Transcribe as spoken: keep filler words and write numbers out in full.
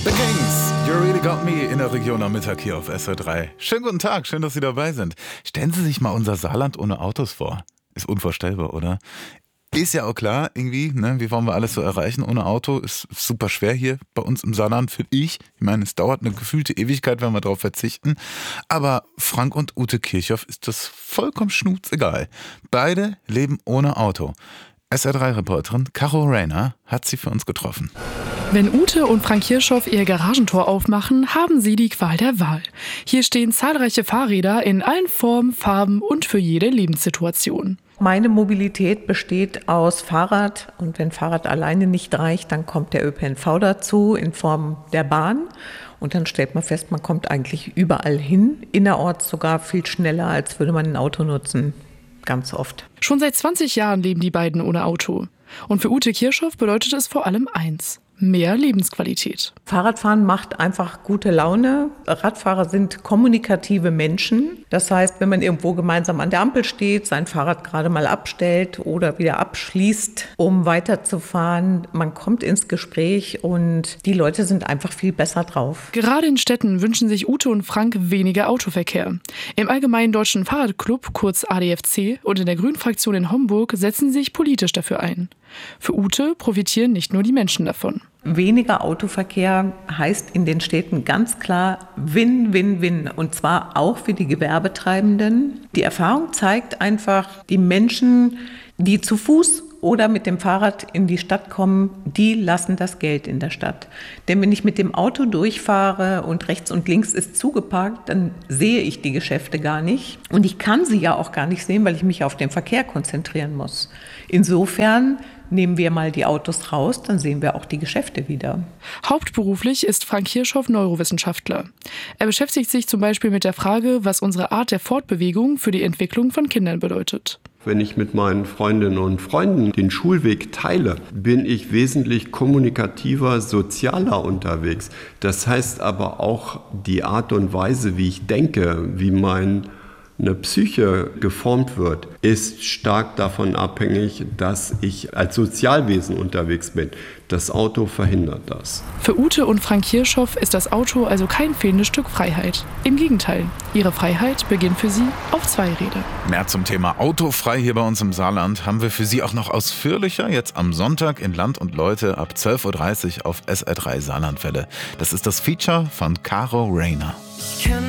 The Kings, You Really Got Me in der Region am Mittag hier auf S R drei. Schönen guten Tag, schön, dass Sie dabei sind. Stellen Sie sich mal unser Saarland ohne Autos vor. Ist unvorstellbar, oder? Ist ja auch klar, irgendwie, ne? Wie wollen wir alles so erreichen ohne Auto? Ist super schwer hier bei uns im Saarland, finde ich. Ich meine, es dauert eine gefühlte Ewigkeit, wenn wir darauf verzichten. Aber Frank und Ute Kirchhoff ist das vollkommen schnurzegal. Beide leben ohne Auto. S R drei Reporterin Caro Rayner hat sie für uns getroffen. Wenn Ute und Frank Kirchhoff ihr Garagentor aufmachen, haben sie die Qual der Wahl. Hier stehen zahlreiche Fahrräder in allen Formen, Farben und für jede Lebenssituation. Meine Mobilität besteht aus Fahrrad und wenn Fahrrad alleine nicht reicht, dann kommt der Ö P N V dazu in Form der Bahn. Und dann stellt man fest, man kommt eigentlich überall hin, innerorts sogar viel schneller, als würde man ein Auto nutzen. Ganz oft. Schon seit zwanzig Jahren leben die beiden ohne Auto. Und für Ute Kirchhoff bedeutet es vor allem eins: mehr Lebensqualität. Fahrradfahren macht einfach gute Laune. Radfahrer sind kommunikative Menschen. Das heißt, wenn man irgendwo gemeinsam an der Ampel steht, sein Fahrrad gerade mal abstellt oder wieder abschließt, um weiterzufahren, man kommt ins Gespräch und die Leute sind einfach viel besser drauf. Gerade in Städten wünschen sich Ute und Frank weniger Autoverkehr. Im Allgemeinen Deutschen Fahrradclub, kurz A D F C, und in der Grünen-Fraktion in Homburg setzen sie sich politisch dafür ein. Für Ute profitieren nicht nur die Menschen davon. Weniger Autoverkehr heißt in den Städten ganz klar Win, Win, Win. Und zwar auch für die Gewerbetreibenden. Die Erfahrung zeigt einfach, die Menschen, die zu Fuß oder mit dem Fahrrad in die Stadt kommen, die lassen das Geld in der Stadt. Denn wenn ich mit dem Auto durchfahre und rechts und links ist zugeparkt, dann sehe ich die Geschäfte gar nicht. Und ich kann sie ja auch gar nicht sehen, weil ich mich auf den Verkehr konzentrieren muss. Insofern nehmen wir mal die Autos raus, dann sehen wir auch die Geschäfte wieder. Hauptberuflich ist Frank Kirchhoff Neurowissenschaftler. Er beschäftigt sich zum Beispiel mit der Frage, was unsere Art der Fortbewegung für die Entwicklung von Kindern bedeutet. Wenn ich mit meinen Freundinnen und Freunden den Schulweg teile, bin ich wesentlich kommunikativer, sozialer unterwegs. Das heißt aber auch die Art und Weise, wie ich denke, wie mein eine Psyche geformt wird, ist stark davon abhängig, dass ich als Sozialwesen unterwegs bin. Das Auto verhindert das. Für Ute und Frank Kirchhoff ist das Auto also kein fehlendes Stück Freiheit. Im Gegenteil, ihre Freiheit beginnt für sie auf zwei Räder. Mehr zum Thema Autofrei hier bei uns im Saarland haben wir für Sie auch noch ausführlicher jetzt am Sonntag in Land und Leute ab zwölf Uhr dreißig auf S R drei Saarlandwelle. Das ist das Feature von Caro Rayner.